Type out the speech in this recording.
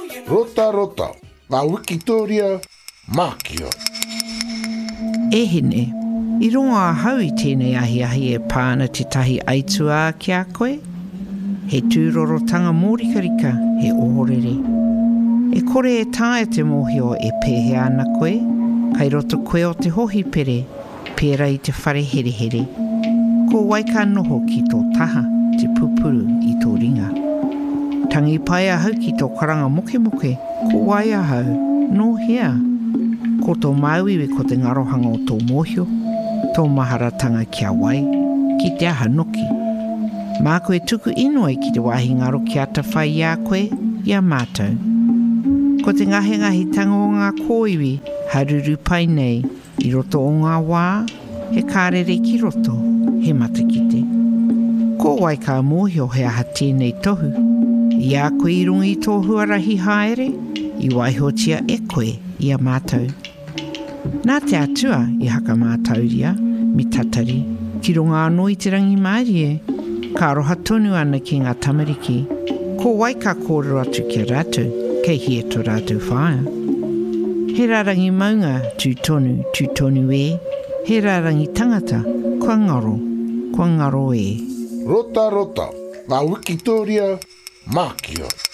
Rota rota, ngā Wikitoria, Mākia. E hene, I rongo a hau I tēnei ahi e pāna te tahi aitua ki a koe. He tūrorotanga mōrikarika, he ohorere. E kore e tāe te mōhio e pēhe ana koe, kai roto koe o te hohi pere, pēra I te whare here here. Ko waika noho ki tō taha, te pupuru I tō ringa. Tangi pai a hau ki tō karanga moke moke, ko wai a hau, no hea. Ko tō mauiwe ko te ngarohanga o tō mōhio, tō maharatanga kia wai, ki te aha noki. Mā koe tuku inoi ki te wahi ngaro ki ata whai I a koe, I a mātou. Ko te ngahi tanga o ngā kōiwi, haruru pai nei, I roto o ngā wā, he kārere ki roto, he matakite. Ko wai ka mōhio he aha tēnei tohu, I a koe I runga I tō huarahi haere, I waihotia e koe I a mātou. Nā te atua I haka mātauria, mi tatari, ki runga anō I te rangi mārie, ka roha tonu ana ki ngā tamariki, ko wai ka kōrero atu ki a rātou, kei hia tō rātou whaia. He rārangi maunga tūtonu e, he rārangi tangata, kua ngaro e. Rota rota, ngā Wikitoria, Mākia.